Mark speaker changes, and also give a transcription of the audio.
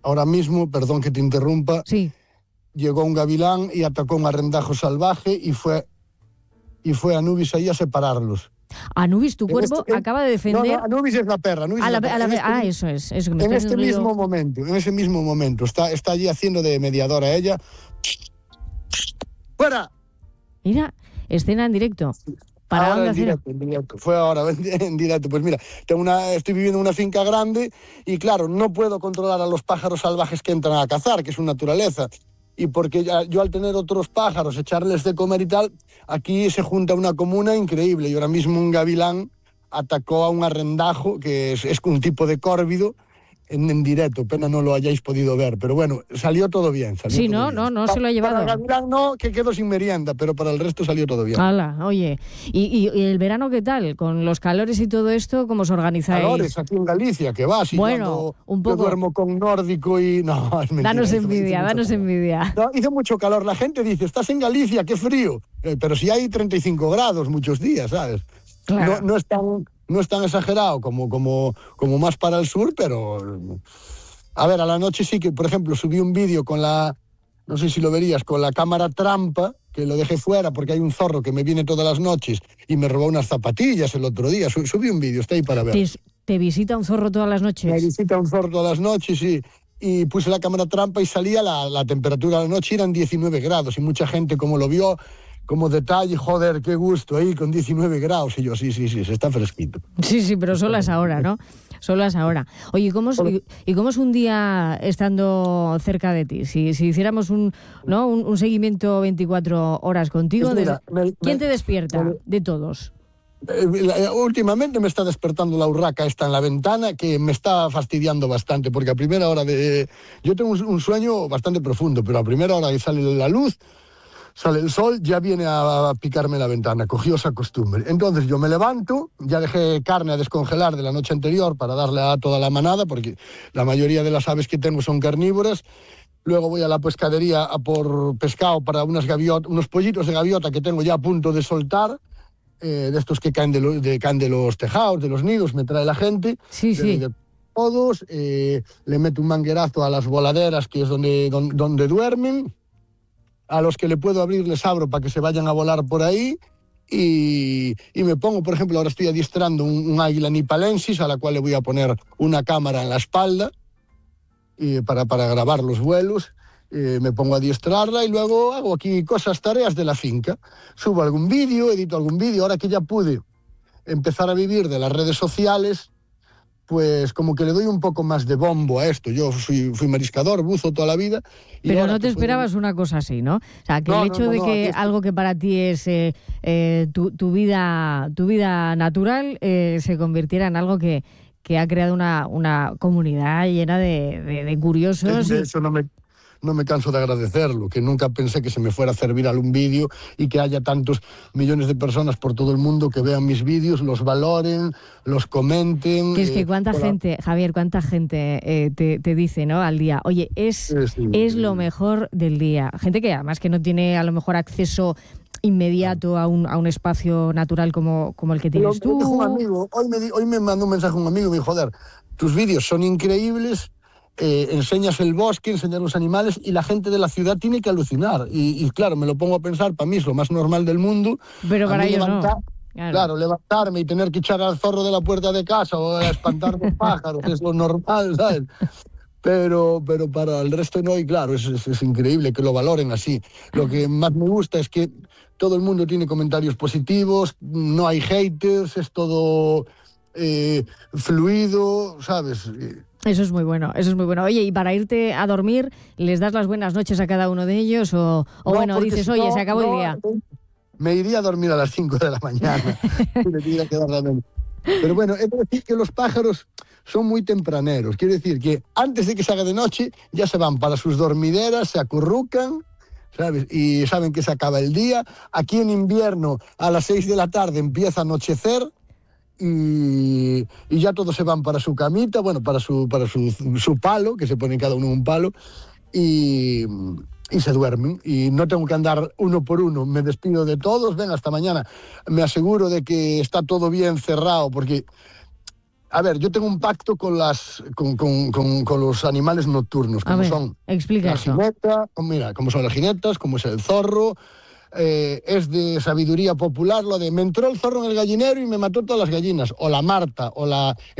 Speaker 1: ahora mismo, perdón que te interrumpa,
Speaker 2: Sí.
Speaker 1: llegó un gavilán y atacó un arrendajo salvaje y fue Anubis ahí a separarlos.
Speaker 2: Anubis, tu cuerpo acaba de defender...
Speaker 1: No, Anubis es la perra.
Speaker 2: Eso es. Que me
Speaker 1: en
Speaker 2: estoy
Speaker 1: en ese mismo momento, está allí haciendo de mediadora ella. ¡Fuera!
Speaker 2: Mira, escena en directo. Para
Speaker 1: Ahora
Speaker 2: Onda Cero.
Speaker 1: en directo. Fue ahora en directo. Pues mira, estoy viviendo en una finca grande y claro, no puedo controlar a los pájaros salvajes que entran a cazar, que es su naturaleza. Y porque yo al tener otros pájaros, echarles de comer y tal, aquí se junta una comuna increíble. Y ahora mismo un gavilán atacó a un arrendajo, que es un tipo de córvido, en directo. Pena no lo hayáis podido ver, pero bueno, salió todo bien.
Speaker 2: Sí, no se lo ha llevado.
Speaker 1: Para el gavilán no, que quedó sin merienda, pero para el resto salió todo bien.
Speaker 2: Hala, oye, ¿y el verano qué tal? Con los calores y todo esto, ¿cómo os organizáis?
Speaker 1: Calores aquí en Galicia, que vas.
Speaker 2: Bueno, un poco.
Speaker 1: Yo duermo con nórdico y... No, es mentira.
Speaker 2: Danos envidia.
Speaker 1: No, hizo mucho calor. La gente dice, estás en Galicia, qué frío. Pero sí hay 35 grados muchos días, ¿sabes?
Speaker 2: Claro.
Speaker 1: No es tan exagerado como más para el sur, pero... A ver, a la noche sí que, por ejemplo, subí un vídeo con no sé si lo verías, con la cámara trampa, que lo dejé fuera porque hay un zorro que me viene todas las noches y me robó unas zapatillas el otro día. Subí un vídeo, está ahí para ver.
Speaker 2: ¿Te visita un zorro todas las noches?
Speaker 1: Me visita un zorro todas las noches, sí. Y puse la cámara trampa y salía la temperatura de la noche, eran 19 grados. Y mucha gente, como lo vio, como detalle, joder, qué gusto ahí con 19 grados. Y yo, sí, se está fresquito.
Speaker 2: Sí, pero solo es ahora, ¿no? Solo es ahora. Oye, ¿cómo es un día estando cerca de ti? Si hiciéramos un seguimiento 24 horas contigo,
Speaker 1: pues mira,
Speaker 2: ¿quién te despierta de todos?
Speaker 1: Últimamente me está despertando la urraca esta en la ventana, que me está fastidiando bastante, porque a primera hora yo tengo un sueño bastante profundo, pero a primera hora que sale la luz, sale el sol, ya viene a picarme la ventana, cogió esa costumbre. Entonces yo me levanto, ya dejé carne a descongelar de la noche anterior para darle a toda la manada, porque la mayoría de las aves que tengo son carnívoras. Luego voy a la pescadería a por pescado para unos pollitos de gaviota que tengo ya a punto de soltar, de estos que caen de los tejados, de los nidos, me trae la gente.
Speaker 2: Sí.
Speaker 1: De todos, le meto un manguerazo a las voladeras, que es donde duermen. A los que le puedo abrir les abro para que se vayan a volar por ahí y me pongo, por ejemplo, ahora estoy adiestrando un águila nipalensis a la cual le voy a poner una cámara en la espalda para grabar los vuelos. Me pongo a adiestrarla y luego hago aquí tareas de la finca. Subo algún vídeo, edito algún vídeo. Ahora que ya pude empezar a vivir de las redes sociales, pues como que le doy un poco más de bombo a esto. Yo fui mariscador, buzo toda la vida.
Speaker 2: Pero no te esperabas una cosa así, ¿no? O sea, que el hecho de que algo que para ti es tu vida natural se convirtiera en algo que ha creado una comunidad llena de curiosos.
Speaker 1: Eso no me canso de agradecerlo, que nunca pensé que se me fuera a hacer viral un vídeo y que haya tantos millones de personas por todo el mundo que vean mis vídeos, los valoren, los comenten.
Speaker 2: Que es que cuánta gente, Javier, te dice, ¿no?, al día, oye, es lo mejor del día. Gente que además que no tiene a lo mejor acceso inmediato a un espacio natural como el que tienes tú.
Speaker 1: Un amigo, hoy me mandó un mensaje un amigo y me dijo, joder, tus vídeos son increíbles, enseñas el bosque, enseñas los animales y la gente de la ciudad tiene que alucinar. Y claro, me lo pongo a pensar, para mí es lo más normal del mundo.
Speaker 2: Pero para ellos no.
Speaker 1: Claro, levantarme y tener que echar al zorro de la puerta de casa o a espantar los pájaros, es lo normal, ¿sabes? Pero para el resto no, y claro, es increíble que lo valoren así. Lo que más me gusta es que todo el mundo tiene comentarios positivos, no hay haters, es todo fluido, ¿sabes?
Speaker 2: Eso es muy bueno. Oye, y para irte a dormir, ¿les das las buenas noches a cada uno de ellos? O bueno, dices, oye, se acabó el día.
Speaker 1: Me iría a dormir a las 5 de la mañana. Pero bueno, es decir que los pájaros son muy tempraneros. Quiero decir que antes de que se haga de noche, ya se van para sus dormideras, se acurrucan, ¿sabes? Y saben que se acaba el día. Aquí en invierno, a las 6 de la tarde empieza a anochecer. Y ya todos se van para su camita, bueno, para su palo, que se ponen cada uno un palo, y se duermen. Y no tengo que andar uno por uno, me despido de todos, ven, hasta mañana. Me aseguro de que está todo bien cerrado, porque A ver, yo tengo un pacto con los animales nocturnos, como son
Speaker 2: explica
Speaker 1: la jineta, mira, como son las jinetas, como es el zorro. Es de sabiduría popular lo de me entró el zorro en el gallinero y me mató todas las gallinas, o la marta, o la